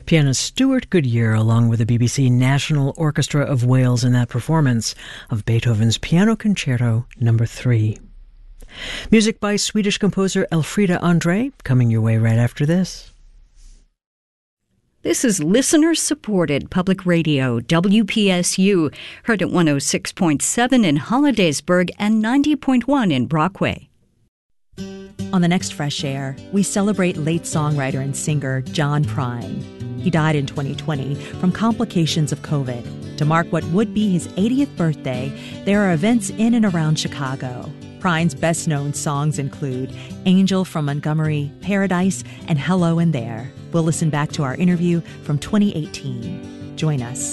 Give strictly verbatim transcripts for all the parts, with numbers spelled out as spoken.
Pianist Stuart Goodyear, along with the B B C National Orchestra of Wales in that performance of Beethoven's Piano Concerto Number three. Music by Swedish composer Elfrida André, coming your way right after this. This is listener-supported public radio, W P S U, heard at one oh six point seven in Hollidaysburg and ninety point one in Brockway. On the next Fresh Air, we celebrate late songwriter and singer John Prine. He died in twenty twenty from complications of COVID. To mark what would be his eightieth birthday, there are events in and around Chicago. Prine's best-known songs include Angel from Montgomery, Paradise, and Hello in There. We'll listen back to our interview from twenty eighteen. Join us.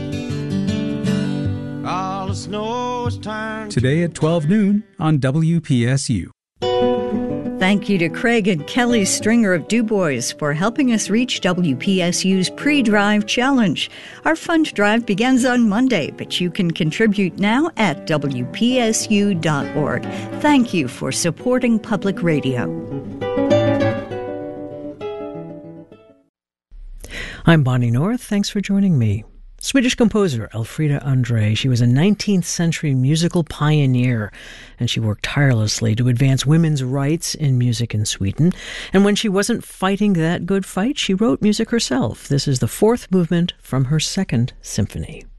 All the snow is turned today at twelve noon on W P S U. Thank you to Craig and Kelly Stringer of DuBois for helping us reach W P S U's pre-drive challenge. Our fund drive begins on Monday, but you can contribute now at W P S U dot org. Thank you for supporting public radio. I'm Bonnie North. Thanks for joining me. Swedish composer Elfrida André. She was a nineteenth century musical pioneer, and she worked tirelessly to advance women's rights in music in Sweden. And when she wasn't fighting that good fight, she wrote music herself. This is the fourth movement from her second symphony.